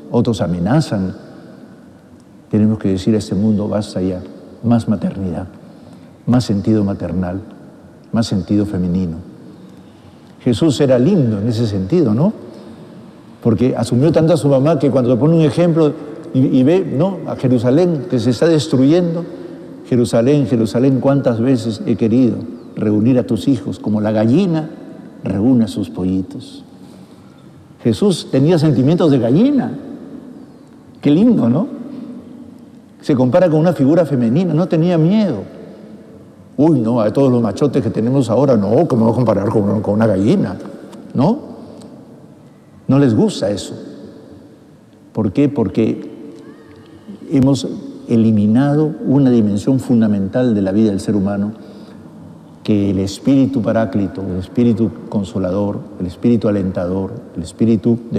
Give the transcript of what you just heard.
otros amenazan. Tenemos que decir a este mundo, basta ya, más maternidad, más sentido maternal, más sentido femenino. Jesús era lindo en ese sentido, ¿no? Porque asumió tanto a su mamá que cuando le pone un ejemplo y ve, ¿no?, a Jerusalén que se está destruyendo. Jerusalén, Jerusalén, cuántas veces he querido reunir a tus hijos como la gallina reúne a sus pollitos. Jesús tenía sentimientos de gallina. Qué lindo, ¿no? Se compara con una figura femenina, no tenía miedo. Uy, no, a todos los machotes que tenemos ahora, no, ¿cómo voy a comparar con una gallina? ¿No? No les gusta eso. ¿Por qué? Porque hemos eliminado una dimensión fundamental de la vida del ser humano, que el espíritu paráclito, el espíritu consolador, el espíritu alentador, el espíritu de